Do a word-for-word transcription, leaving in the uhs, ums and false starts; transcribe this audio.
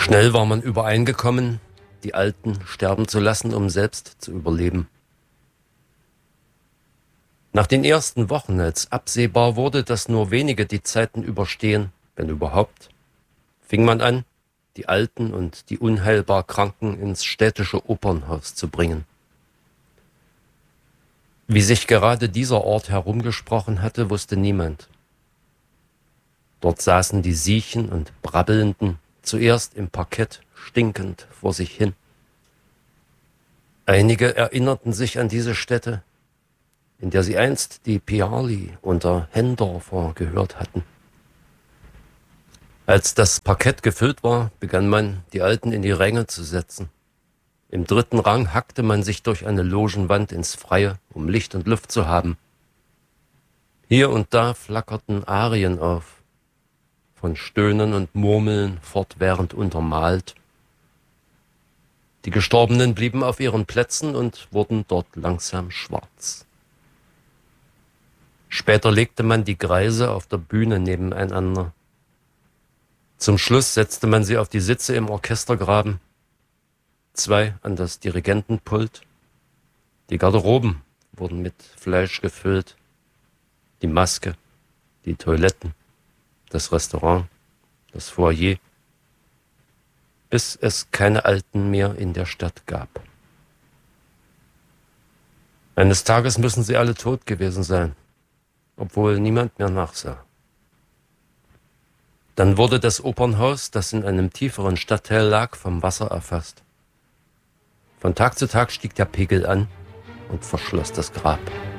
Schnell war man übereingekommen, die Alten sterben zu lassen, um selbst zu überleben. Nach den ersten Wochen, als absehbar wurde, dass nur wenige die Zeiten überstehen, wenn überhaupt, fing man an, die Alten und die unheilbar Kranken ins städtische Opernhaus zu bringen. Wie sich gerade dieser Ort herumgesprochen hatte, wusste niemand. Dort saßen die Siechen und Brabbelnden, zuerst im Parkett, stinkend vor sich hin. Einige erinnerten sich an diese Stätte, in der sie einst die Piali unter Hendorfer gehört hatten. Als das Parkett gefüllt war, begann man, die Alten in die Ränge zu setzen. Im dritten Rang hackte man sich durch eine Logenwand ins Freie, um Licht und Luft zu haben. Hier und da flackerten Arien auf, von Stöhnen und Murmeln fortwährend untermalt. Die Gestorbenen blieben auf ihren Plätzen und wurden dort langsam schwarz. Später legte man die Greise auf der Bühne nebeneinander. Zum Schluss setzte man sie auf die Sitze im Orchestergraben, zwei an das Dirigentenpult. Die Garderoben wurden mit Fleisch gefüllt, die Maske, die Toiletten, das Restaurant, das Foyer, bis es keine Alten mehr in der Stadt gab. Eines Tages müssen sie alle tot gewesen sein, obwohl niemand mehr nachsah. Dann wurde das Opernhaus, das in einem tieferen Stadtteil lag, vom Wasser erfasst. Von Tag zu Tag stieg der Pegel an und verschloss das Grab.